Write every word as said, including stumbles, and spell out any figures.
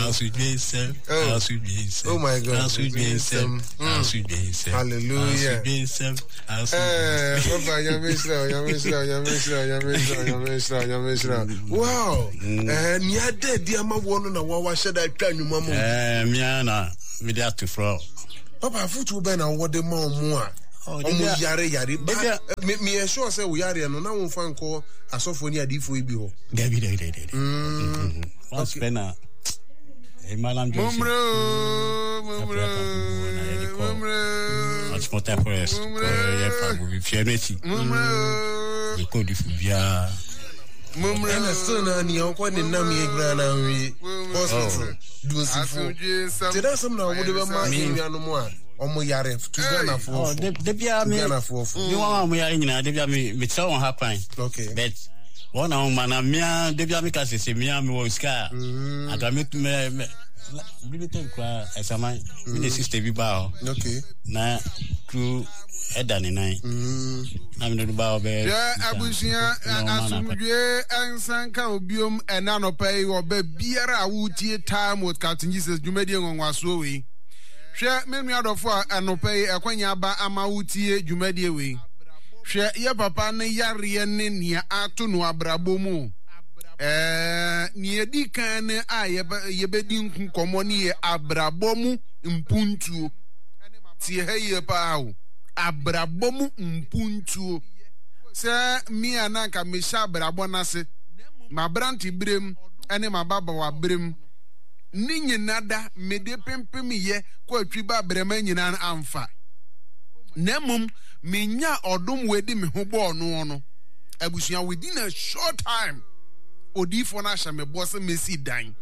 Oh my God. Hallelujah. Wow. And yeah, dear Mamma, what should I tell you, Mamma? Eh, Miana, media to flow. Papa, foot will be now what the more. Oh, yare yare. Me assure say we are no now fan call a sophonia di for you. David, David. What's Penna? A malam Mumro, Mumro, much more temperance. If you're ready, Mumro, you could if you are. Mumra na sona ni okwa ni na mi egra na wi hospital do sifu tira some na wo de be ma wi anu mo a omo yare to Ghana for oh de bia me Ghana for ni wa mo yare nyina de bia me me tell on happen okay but one on mana mia de bia me ka se mia me wo ska ata me me bilite kwa esama me sister bi ba okay na ku edani nine mm na me do ba obe ya abusia asumdwe ansanka obiom enanopai obe biara awutie time with Captain Jesus Jumadi ngonwaso we hwe menu adofo anopai ekwanya ba amawutie Jumadi we hwe ye papa ne yare ne nia ato no abrabo mu eh nie dikan ne aye ye bedi nkomo ne abrabo mu mpuntuo tie heye pa awo abrabomu mpuntuo se mi ananka me sha abrabo nase ma branti brem ene ma baba wa brem ni nyinada me de pempem ye kwa twi ba brema nyina amfa nemum me nya odom wedi me ho bo no no abusua within a short time odifo na sha me boss me si dan